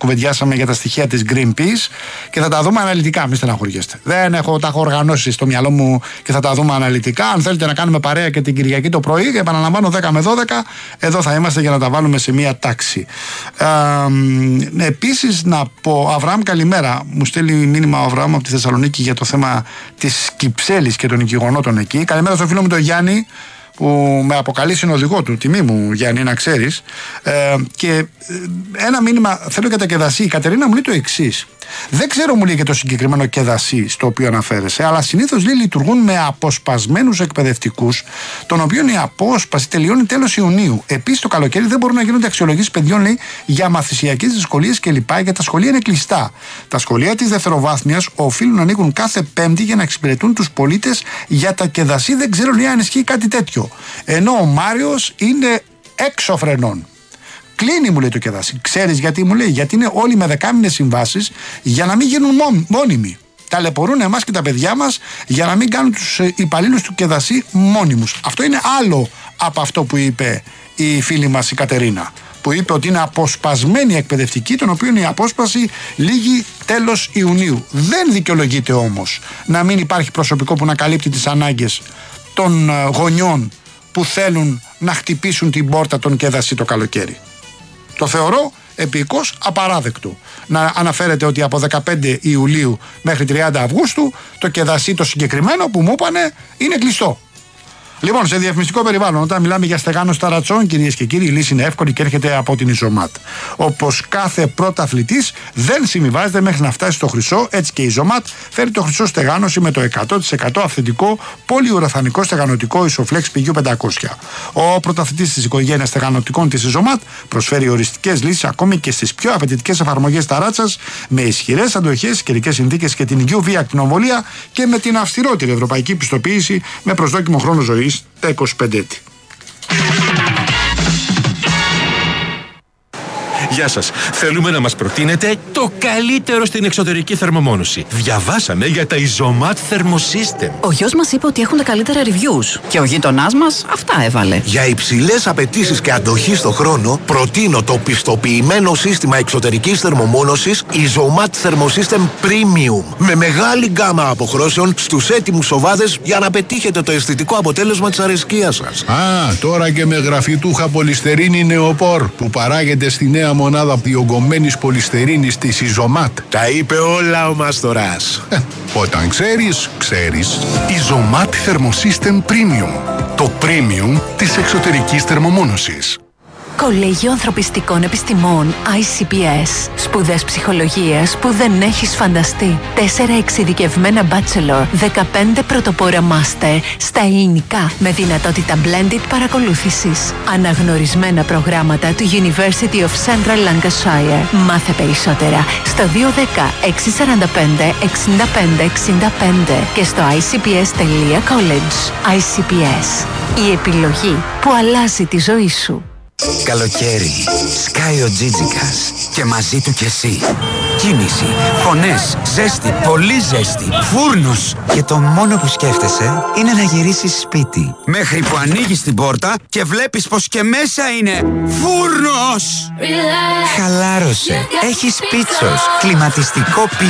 κουβεντιάσαμε για τα στοιχεία της Greenpeace και θα τα δούμε αναλυτικά, μην στεναχωριέστε. Τα έχω οργανώσει στο μυαλό μου και θα τα δούμε αναλυτικά. Αν θέλετε να κάνουμε παρέα και την Κυριακή το πρωί, επαναλαμβάνω 10 με 12, εδώ θα είμαστε για να τα βάλουμε σε μία τάξη. Επίσης να πω, Αβραάμ, καλημέρα. Μου στέλνει μήνυμα ο Αβραάμ από τη Θεσσαλονίκη για το θέμα της Κυψέλης και των οικογονότων εκεί. Καλημέρα στο φίλο μου τον Γιάννη, που με αποκαλεί συνοδηγό του. Τιμή μου, Γιάννη, να ξέρεις. Και ένα μήνυμα θέλω για τα Κεδασί. Η Κατερίνα μου λέει το εξής. Δεν ξέρω, μου λέει, και το συγκεκριμένο Κεδασί στο οποίο αναφέρεσαι, αλλά συνήθως λέει λειτουργούν με αποσπασμένους εκπαιδευτικούς, των οποίων η απόσπαση τελειώνει τέλος Ιουνίου. Επίσης, το καλοκαίρι δεν μπορούν να γίνονται αξιολογήσεις παιδιών, λέει, για μαθησιακές δυσκολίες κλπ. Γιατί τα σχολεία είναι κλειστά. Τα σχολεία της δευτεροβάθμιας οφείλουν να ανοίγουν κάθε Πέμπτη για να εξυπηρετούν τους πολίτες. Για τα Κεδασί δεν ξέρω, λέει, αν ισχύει κάτι τέτοιο. Ενώ ο Μάριος είναι έξω φρενών. Κλείνει, μου λέει, το Κεδασί. Ξέρεις γιατί, μου λέει? Γιατί είναι όλοι με δεκάμηνες συμβάσεις για να μην γίνουν μόνιμοι. Ταλαιπωρούν εμάς και τα παιδιά μας για να μην κάνουν τους υπαλλήλους του Κεδασί μόνιμους. Αυτό είναι άλλο από αυτό που είπε η φίλη μας η Κατερίνα, που είπε ότι είναι αποσπασμένοι εκπαιδευτικοί, των οποίων η απόσπαση λήγει τέλος Ιουνίου. Δεν δικαιολογείται όμως να μην υπάρχει προσωπικό που να καλύπτει τις ανάγκες των γονιών που θέλουν να χτυπήσουν την πόρτα των Κεδασί το καλοκαίρι. Το θεωρώ επικώς απαράδεκτο να αναφέρεται ότι από 15 Ιουλίου μέχρι 30 Αυγούστου το Κεδασί το συγκεκριμένο που μου είπανε είναι κλειστό. Λοιπόν, σε διαφημιστικό περιβάλλον, όταν μιλάμε για στεγάνωση ταρατσών, κυρίες και κύριοι, η λύση είναι εύκολη και έρχεται από την Ιζωμάτ. Όπως κάθε πρωταθλητής δεν συμβιβάζεται μέχρι να φτάσει στο χρυσό, έτσι και η Ιζωμάτ φέρει το χρυσό στεγάνωση με το 100% αυθεντικό πολυουραθανικό στεγανωτικό Isoflex PU500. Ο πρωταθλητής της οικογένειας στεγανωτικών της Ιζωμάτ προσφέρει οριστικές λύσεις ακόμη και στις πιο απαιτητικές εφαρμογές ταράτσας, με ισχυρές αντοχές, καιρικές συνθήκες και την UV ακτινοβολία και με την αυστηρότερη ευρωπαϊκή πιστοποίηση με προσδόκιμο χρόνο ζωής τα 25 έτη. Γεια σας. Θέλουμε να μας προτείνετε το καλύτερο στην εξωτερική θερμομόνωση. Διαβάσαμε για τα Isomat Thermosystem. Ο γιος μας είπε ότι έχουν τα καλύτερα reviews και ο γείτονάς μας αυτά έβαλε. Για υψηλές απαιτήσεις και αντοχή στο χρόνο, προτείνω το πιστοποιημένο σύστημα εξωτερικής θερμομόνωσης Isomat Thermosystem Premium. Με μεγάλη γκάμα αποχρώσεων στους έτοιμους σοβάδες για να πετύχετε το αισθητικό αποτέλεσμα της αρεσκίας σας. Τώρα και με γραφιτούχα πολυστερίνη νεοπόρ που παράγεται στη νέα μονάδα διογκωμένης πολυστερίνης της Ιζωμάτ. Τα είπε όλα ο Μάστορας. Όταν ξέρεις, ξέρεις. Isomat Thermosystem Premium. Το premium της εξωτερικής θερμομόνωσης. Κολέγιο Ανθρωπιστικών Επιστημών ICPS. Σπουδές ψυχολογίας που δεν έχεις φανταστεί. 4 εξειδικευμένα bachelor, 15 πρωτοπόρα master στα ελληνικά με δυνατότητα blended παρακολούθησης. Αναγνωρισμένα προγράμματα του University of Central Lancashire. Μάθε περισσότερα στο 210 645 65 65 και στο icps.college. ICPS. Η επιλογή που αλλάζει τη ζωή σου. Καλοκαίρι, σκάει ο Τζίτζικας και μαζί του κι εσύ. Κίνηση, φωνές, ζέστη, πολύ ζέστη, φούρνος. Και το μόνο που σκέφτεσαι είναι να γυρίσεις σπίτι. Μέχρι που ανοίγεις την πόρτα και βλέπεις πως και μέσα είναι φούρνος. Χαλάρωσε, έχεις πίτσος, κλιματιστικό